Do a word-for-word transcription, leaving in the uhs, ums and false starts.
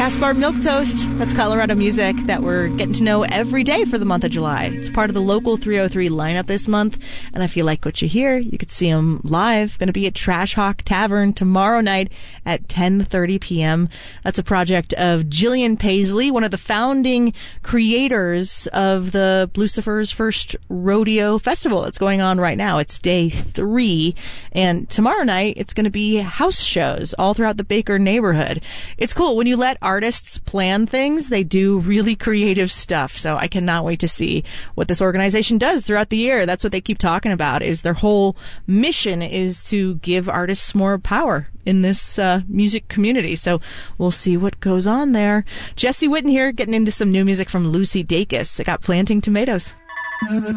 Bar Milk Toast. That's Colorado music that we're getting to know every day for the month of July. It's part of the local three oh three lineup this month, and if you like what you hear, you could see them live. Going to be at Trash Hawk Tavern tomorrow night at ten thirty p.m. That's a project of Jillian Paisley, one of the founding creators of the Blucifer's first rodeo festival that's going on right now. It's day three, and tomorrow night it's going to be house shows all throughout the Baker neighborhood. It's cool. When you let artists plan things, they do really creative stuff. So I cannot wait to see what this organization does throughout the year. That's what they keep talking about, is their whole mission is to give artists more power in this uh, music community. So we'll see what goes on there. Jesse Witten here, getting into some new music from Lucy Dacus. I got Planting Tomatoes.